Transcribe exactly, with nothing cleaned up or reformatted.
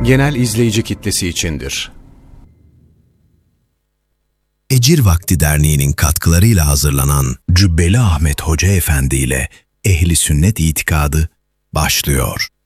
genel izleyici kitlesi içindir. Ecir Vakti Derneği'nin katkılarıyla hazırlanan Cübbeli Ahmet Hoca Efendi ile Ehli Sünnet İtikadı başlıyor.